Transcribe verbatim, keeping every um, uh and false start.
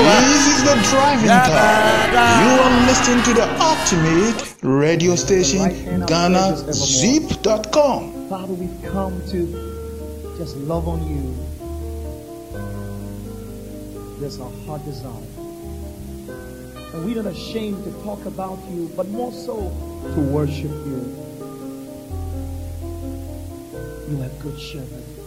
This is the driving car. You are listening to the ultimate radio station, Ghana Zip dot com. Father, we've come to just love on you. There's our heart desire. And we're not ashamed to talk about you, but more so to worship you. You are good shepherd.